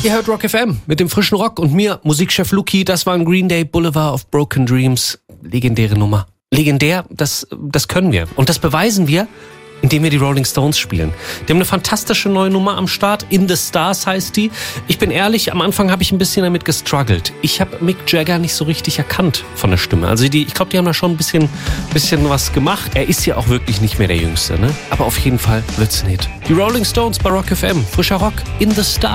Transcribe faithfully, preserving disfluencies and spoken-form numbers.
Ihr hört Rock F M mit dem frischen Rock und mir, Musikchef Luki. Das war ein Green Day, Boulevard of Broken Dreams. Legendäre Nummer. Legendär, das, das können wir. Und das beweisen wir, indem wir die Rolling Stones spielen. Die haben eine fantastische neue Nummer am Start. In the Stars heißt die. Ich bin ehrlich, am Anfang habe ich ein bisschen damit gestruggelt. Ich habe Mick Jagger nicht so richtig erkannt von der Stimme. Also die, ich glaube, die haben da schon ein bisschen, bisschen was gemacht. Er ist ja auch wirklich nicht mehr der Jüngste, ne? Aber auf jeden Fall wird's ein Hit. Die Rolling Stones bei Rock F M. Frischer Rock in the Stars.